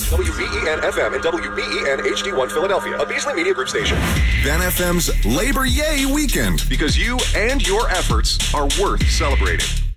WBEN FM and WBEN HD1 Philadelphia, a Beasley Media Group station. Then FM's Labor Yay Weekend. Because you and your efforts are worth celebrating.